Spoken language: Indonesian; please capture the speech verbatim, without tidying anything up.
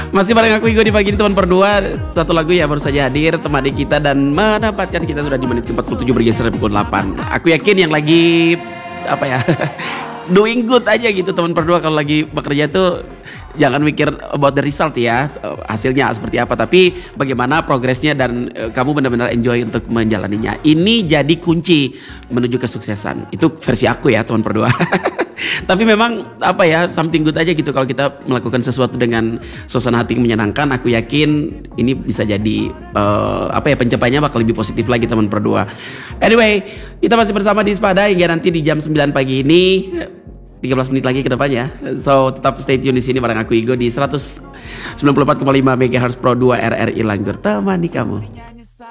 Masih bareng aku Igo di pagi ini teman berdua. Satu lagu ya baru saja hadir temani kita dan mendapatkan kita sudah di menit ke empat puluh tujuh bergeser ke pukul delapan. Aku yakin yang lagi apa ya doing good aja gitu teman berdua, kalau lagi bekerja tuh jangan mikir about the result ya, hasilnya seperti apa, tapi bagaimana progresnya dan uh, kamu benar-benar enjoy untuk menjalaninya. Ini jadi kunci menuju kesuksesan. Itu versi aku ya teman berdua. Tapi memang apa ya, something good aja gitu kalau kita melakukan sesuatu dengan suasana hati yang menyenangkan. Aku yakin ini bisa jadi uh, apa ya, pencapaiannya bakal lebih positif lagi teman berdua. Anyway, kita masih bersama di Sepada hingga nanti di jam sembilan pagi ini, tiga belas menit lagi ke depannya. So tetap stay tune di sini bareng aku Igo di seratus sembilan puluh empat koma lima megahertz Pro dua R R I Langgur, temani kamu.